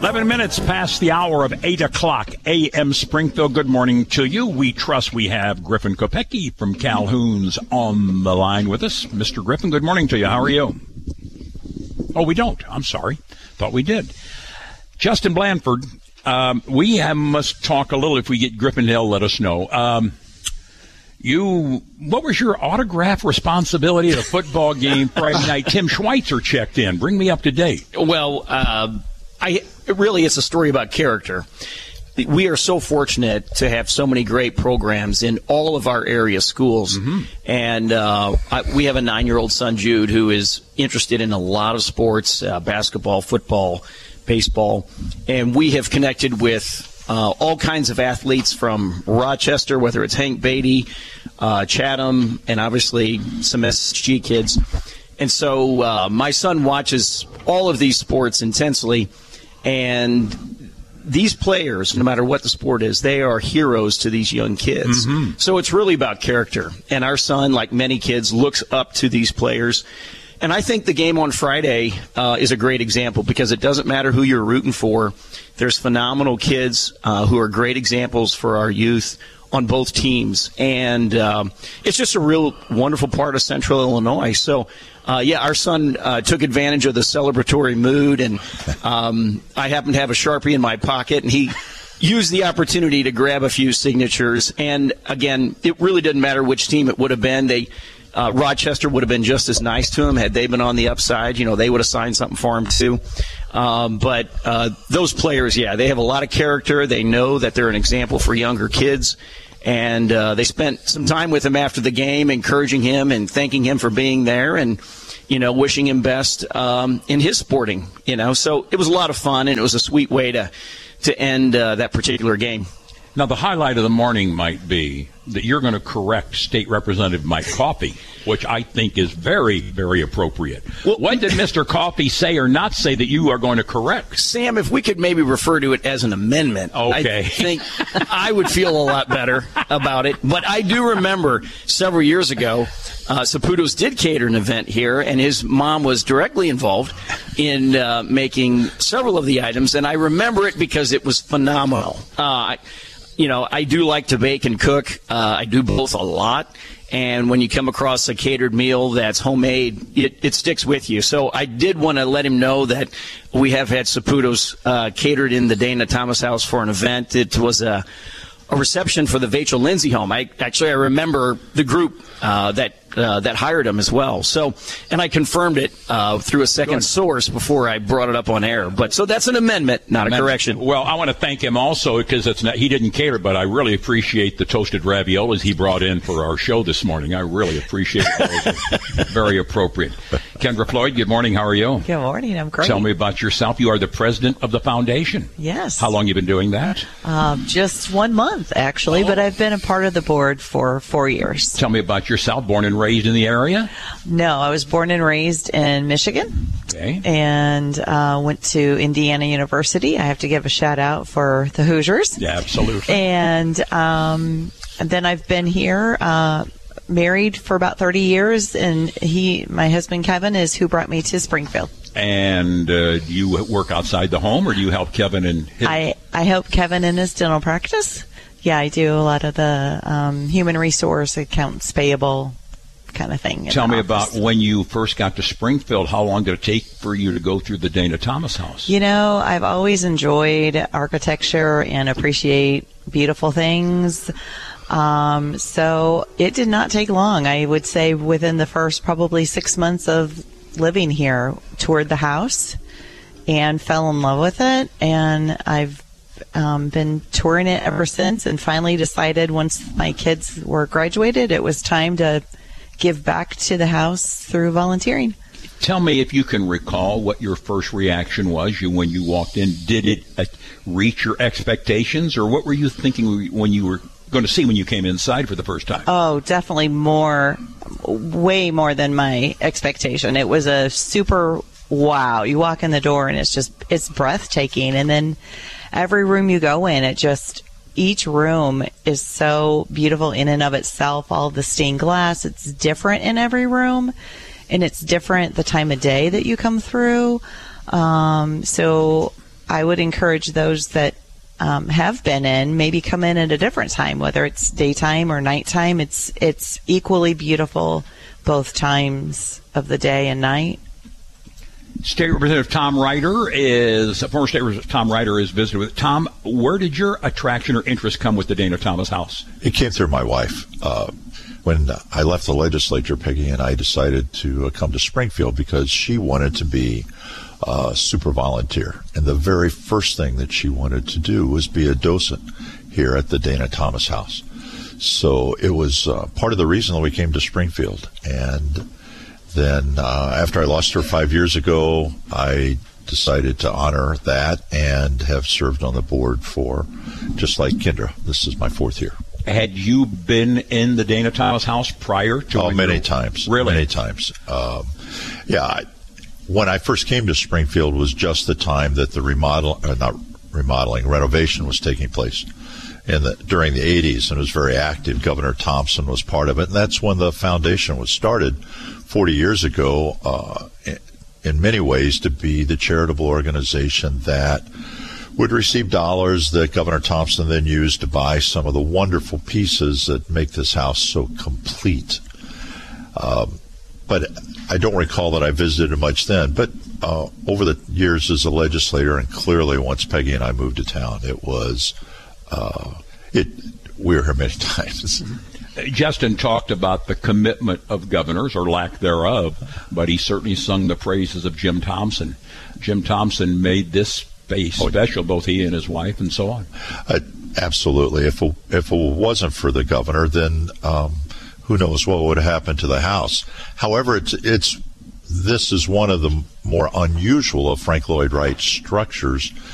11 minutes past the hour of 8 o'clock a.m. Springfield. Good morning to you. We trust we have Griffin Kopecky from Calhoun's on the line with us. Mr. Griffin, good morning to you. How are you? Oh, we don't. I'm sorry. Thought we did. Justin Blanford, must talk a little. If we get Griffin, he'll let us know. What was your autograph responsibility at a football game Friday night? Tim Schweitzer checked in. Bring me up to date. Well, it's a story about character. We are so fortunate to have so many great programs in all of our area schools. Mm-hmm. And we have a 9-year-old son, Jude, who is interested in a lot of sports, basketball, football, baseball. And we have connected with all kinds of athletes from Rochester, whether it's Hank Beatty, Chatham, and obviously some SSG kids. And so my son watches all of these sports intensely. And these players, no matter what the sport is, they are heroes to these young kids. Mm-hmm. So it's really about character. And our son, like many kids, looks up to these players. And I think the game on Friday is a great example because it doesn't matter who you're rooting for. There's phenomenal kids who are great examples for our youth on both teams. And it's just a real wonderful part of Central Illinois. So, our son took advantage of the celebratory mood, and I happened to have a Sharpie in my pocket, and he used the opportunity to grab a few signatures. And, again, it really didn't matter which team it would have been. Rochester would have been just as nice to him had they been on the upside. They would have signed something for him, too. But those players, they have a lot of character. They know that they're an example for younger kids. And they spent some time with him after the game, encouraging him and thanking him for being there and, wishing him best in his sporting, So it was a lot of fun, and it was a sweet way to end that particular game. Now, the highlight of the morning might be that you're going to correct State Representative Mike Coffey, which I think is very, very appropriate. Well, what did Mr. Coffey say or not say that you are going to correct? Sam, if we could maybe refer to it as an amendment, okay. I think I would feel a lot better about it. But I do remember several years ago, Saputo's did cater an event here, and his mom was directly involved in making several of the items, and I remember it because it was phenomenal. I do like to bake and cook. I do both a lot. And when you come across a catered meal that's homemade, it sticks with you. So I did want to let him know that we have had Saputo's catered in the Dana Thomas house for an event. It was a reception for the Vachel Lindsay home. I remember the group that hired him as well. So, and I confirmed it through a second source before I brought it up on air. But so that's an amendment, not a correction. Well, I want to thank him also because he didn't cater, but I really appreciate the toasted raviolis he brought in for our show this morning. I really appreciate it. Very appropriate. Kendra Floyd, good morning. How are you? Good morning. I'm great. Tell me about yourself. You are the president of the foundation. Yes. How long have you been doing that? Just 1 month, actually, but I've been a part of the board for 4 years. Tell me about yourself. Born and raised in the area? No, I was born and raised in Michigan. Okay. And went to Indiana University. I have to give a shout out for the Hoosiers. Yeah, absolutely. And then I've been here, married for about 30 years, and my husband Kevin is who brought me to Springfield. And do you work outside the home, or do you help Kevin in his? I help Kevin in his dental practice. Yeah, I do a lot of the human resource, accounts payable kind of thing. Tell me about when you first got to Springfield. How long did it take for you to go through the Dana Thomas house? I've always enjoyed architecture and appreciate beautiful things. So it did not take long. I would say within the first probably 6 months of living here, toured the house and fell in love with it. And I've been touring it ever since, and finally decided once my kids were graduated, it was time to give back to the house through volunteering. Tell me if you can recall what your first reaction was when you walked in. Did it reach your expectations, or what were you thinking when you were going to see when you came inside for the first time? Oh, definitely way more than my expectation. It was a super wow. You walk in the door and it's breathtaking. And then every room you go in, each room is so beautiful in and of itself. All the stained glass, it's different in every room, and it's different the time of day that you come through. So I would encourage those that have been in, maybe come in at a different time, whether it's daytime or nighttime. It's equally beautiful both times of the day and night. State Representative Tom Ryder former State Representative Tom Ryder is visited with. Tom, where did your attraction or interest come with the Dana Thomas House? It came through my wife. When I left the legislature, Peggy and I decided to come to Springfield because she wanted to be a super volunteer. And the very first thing that she wanted to do was be a docent here at the Dana Thomas House. So it was part of the reason that we came to Springfield. And then after I lost her 5 years ago, I decided to honor that and have served on the board for, just like Kendra, this is my 4th year. Had you been in the Dana Thomas House prior to? Oh, many times. Really? Many times. When I first came to Springfield was just the time that the renovation was taking place during the 80s, and it was very active. Governor Thompson was part of it, and that's when the foundation was started 40 years ago, in many ways to be the charitable organization that would receive dollars that Governor Thompson then used to buy some of the wonderful pieces that make this house so complete. But I don't recall that I visited much then. But over the years as a legislator, and clearly once Peggy and I moved to town, it was we were here many times. Justin talked about the commitment of governors, or lack thereof, but he certainly sung the praises of Jim Thompson. Jim Thompson made this space special, both he and his wife, and so on. Absolutely. If it wasn't for the governor, then who knows what would have happened to the house. However, this is one of the more unusual of Frank Lloyd Wright's structures